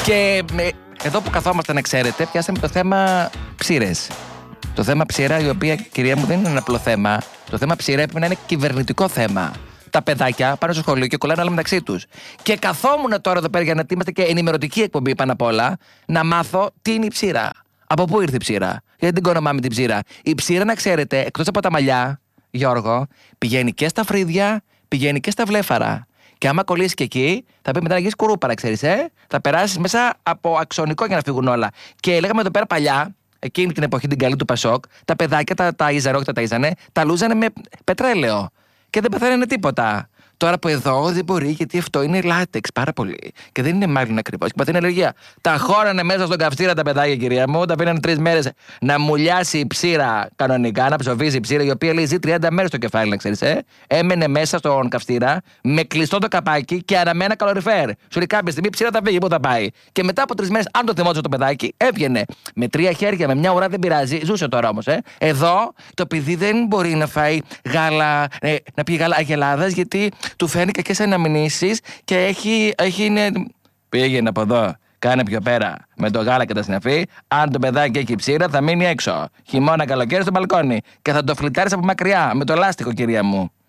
Και εδώ που καθόμαστε, να ξέρετε, πιάσαμε το θέμα ψήρες. Το θέμα ψήρα, η οποία, κυρία μου, δεν είναι ένα απλό θέμα. Το θέμα ψήρα έπρεπε να είναι κυβερνητικό θέμα. Τα παιδάκια πάνε στο σχολείο και κολλάνε όλα μεταξύ τους. Και καθόμουν τώρα εδώ πέρα για να είμαστε και ενημερωτική εκπομπή πάνω απ' όλα, να μάθω τι είναι η ψήρα. Από πού ήρθε η ψήρα. Γιατί την κονομάμε την ψήρα. Η ψήρα, να ξέρετε, εκτός από τα μαλλιά, Γιώργο, πηγαίνει και στα φρύδια, πηγαίνει και στα βλέφαρα. Και άμα κολλήσει και εκεί, θα πει μετά να γίνει κουρούπαρα, ξέρεις, Θα περάσει μέσα από αξονικό για να φύγουν όλα. Και λέγαμε εδώ πέρα παλιά, εκείνη την εποχή την καλή του Πασόκ, τα παιδάκια τα ταΐζανε, όχι τα ταΐζανε, τα λούζανε με πετρέλαιο. Και δεν πεθαίνανε τίποτα. Τώρα που εδώ δεν μπορεί, γιατί αυτό είναι λάτεξ πάρα πολύ. Και δεν είναι μάλλον ακριβώς. Και παθαίνει αλλεργία. Τα χώρανε μέσα στον καυστήρα τα παιδάκια, κυρία μου. Τα πήραν 3 μέρες να μουλιάσει η ψήρα κανονικά, να ψοφίζει η ψήρα, η οποία λέει ζει 30 μέρες στο κεφάλι, να ξέρεις. Έμενε μέσα στον καυστήρα με κλειστό το καπάκι και αναμένα καλοριφέρ. Σου λέει κάποια στιγμή η ψήρα θα φύγει, πού θα πάει. Και μετά από 3 μέρες, αν το θυμόταν το παιδάκι, έβγαινε με 3 χέρια, με μια ουρά δεν πειράζει. Ζούσε τώρα όμως. Εδώ το παιδί δεν μπορεί να φάει γάλα, να πει γάλα αγελάδας, γιατί του φαίνεται και σε αναμνήσεις και έχει. Πήγαινε από εδώ, κάνε πιο πέρα με το γάλα και τα συναφή. Αν το παιδάκι έχει ψήρα, θα μείνει έξω. Χειμώνα, καλοκαίρι στο μπαλκόνι. Και θα το φλιτάρεις από μακριά με το λάστιχο, κυρία μου.